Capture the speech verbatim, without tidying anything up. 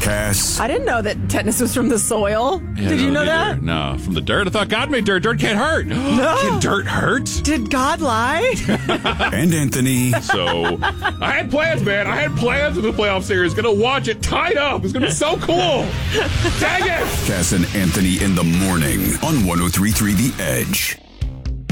Cass. I didn't know that tetanus was from the soil. Yeah, Did no, you know neither. that? No, from the dirt. I thought God made dirt. Dirt can't hurt. No. Can dirt hurt? Did God lie? And Anthony. So, I had plans, man. I had plans for the playoff series. Gonna watch it tied up. It's gonna be so cool. Dang it! Cass and Anthony in the morning on one oh three point three The Edge.